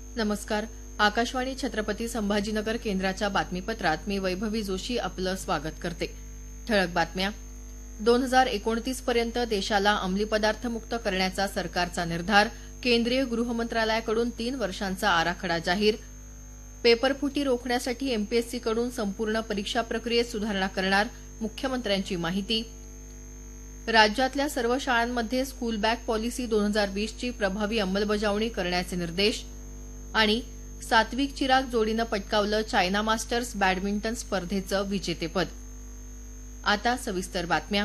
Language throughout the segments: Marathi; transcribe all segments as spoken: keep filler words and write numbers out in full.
नमस्कार. आकाशवाणी छत्रपती संभाजीनगर केंद्राच्या बातमीपत्रात मी वैभवी जोशी आपलं स्वागत करते. ठळक बातम्या. दोन हजार एकोणतीस पर्यंत देशाला अंमली पदार्थ मुक्त करण्याचा सरकारचा निर्धार. केंद्रीय गृहमंत्रालयाकडून तीन वर्षांचा आराखडा जाहीर. पेपरफुटी रोखण्यासाठी एमपीएससीकडून संपूर्ण परीक्षा प्रक्रियेत सुधारणा करणार. मुख्यमंत्र्यांची माहिती. राज्यातल्या सर्व शाळांमध्ये स्कूल बॅग पॉलिसी दोन हजार वीसची प्रभावी अंमलबजावणी करण्याचे निर्देश. आणि सात्विक चिराग जोडीनं पटकावलं चायना मास्टर्स बॅडमिंटन स्पर्धेचं विजेतेपद. आता सविस्तर बातम्या.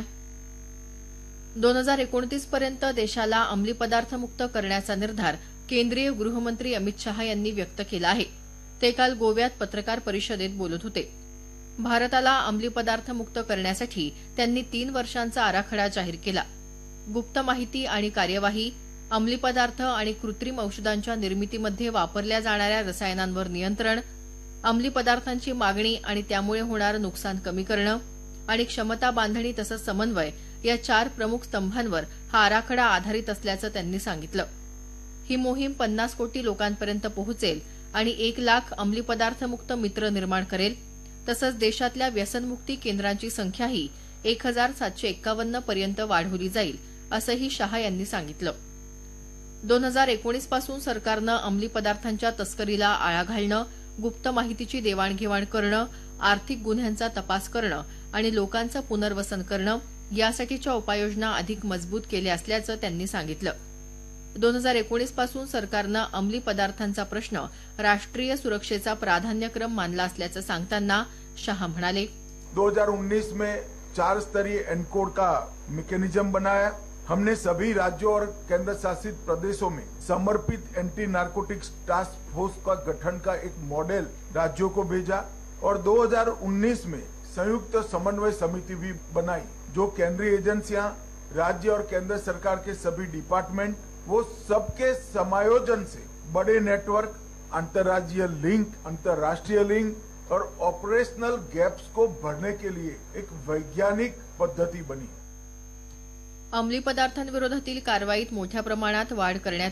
दोन हजार एकोणतीस पर्यंत देशाला अंमली पदार्थ मुक्त करण्याचा निर्धार केंद्रीय गृहमंत्री अमित शहा यांनी व्यक्त केला आहे. ते काल गोव्यात पत्रकार परिषदेत बोलत होते. भारताला अंमली पदार्थ मुक्त करण्यासाठी त्यांनी तीन वर्षांचा आराखडा जाहीर केला. गुप्त माहिती आणि कार्यवाही, अंमली पदार्थ आणि कृत्रिम औषधांच्या निर्मितीमध्ये वापरल्या जाणाऱ्या रसायनांवर नियंत्रण, अंमली पदार्थांची मागणी आणि त्यामुळे होणारं नुकसान कमी करणं आणि क्षमता बांधणी तसंच समन्वय या चार प्रमुख स्तंभांवर हा आराखडा आधारित असल्याचं त्यांनी सांगितलं. ही मोहीम पन्नास कोटी लोकांपर्यंत पोहोचेल आणि एक लाख अंमली पदार्थ मुक्त मित्र निर्माण करेल. तसंच देशातल्या व्यसनमुक्ती केंद्रांची संख्याही एक हजार सातशे एक्कावन्न पर्यंत वाढवली जाईल असंही शहा यांनी सांगितलं. दोन हजार एकोणीस पासून सरकारनं अंमली पदार्थांच्या तस्करीला आळा घालणं, गुप्त माहितीची देवाणघेवाण करणं, आर्थिक गुन्ह्यांचा तपास करणं आणि लोकांचं पुनर्वसन करणं यासाठीच्या उपाययोजना अधिक मजबूत केल्या असल्याचं त्यांनी सांगितलं. दोन हजार एकोणीस पासून सरकारनं अंमली पदार्थांचा प्रश्न राष्ट्रीय सुरक्षेचा प्राधान्यक्रम मानला असल्याचं सांगताना शहा म्हणाले. दो हजार उन्नीस में चार स्तरीय एनकोड का मैकेनिज्म बनाया. हमने सभी राज्यों और केंद्र शासित प्रदेशों में समर्पित एंटी नार्कोटिक्स टास्क फोर्स का गठन का एक मॉडल राज्यों को भेजा और दो हजार उन्नीस में संयुक्त समन्वय समिति भी बनाई, जो केंद्रीय एजेंसियां, राज्य और केंद्र सरकार के सभी डिपार्टमेंट, वो सबके समायोजन से बड़े नेटवर्क, अंतर्राज्यीय लिंक, अंतर्राष्ट्रीय लिंक और ऑपरेशनल गैप्स को भरने के लिए एक वैज्ञानिक पद्धति बनी. अंमली पदार्थांविरोधातील कारवाईत मोठ्या प्रमाणात वाढ करण्यात